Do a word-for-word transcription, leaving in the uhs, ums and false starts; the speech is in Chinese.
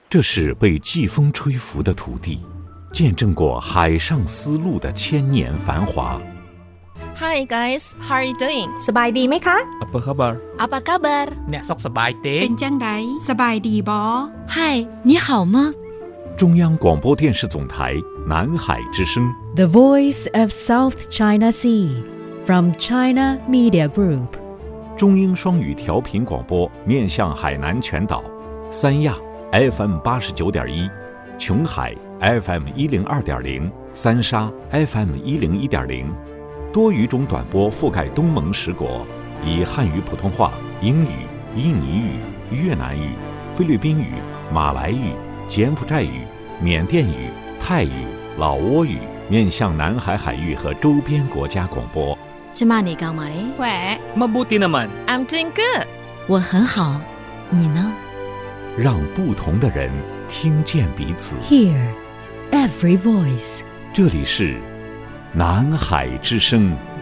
这是被季风吹拂的土地，见证过海上丝路的千年繁华。 Hi guys, how are you doing? สบายดีไหมคะ Apa khabar? Apa kabar? អ្នកសុខសប្បាយទេเป็นจังไดสบายดีบ่嗨，你好吗？ 中央广播电视总台南海之声 The Voice of South China Sea from China Media Group 中英双语调频广播面向海南全岛，三亚 F M 八十九点一，琼海 F M 一零二点零，三沙 F M 一零一点零，多语种短波覆盖东盟十国，以汉语普通话、英语、印尼语、越南语、菲律宾语、马来语、柬埔寨语、缅甸语、泰语、老挝语面向南海海域和周边国家广播。 芝麻你干嘛嘞？ 喂 Mabuti naman. I'm doing good. 我很好，你呢？ 让不同的人听见彼此。 Hear every voice 这里是南海之声。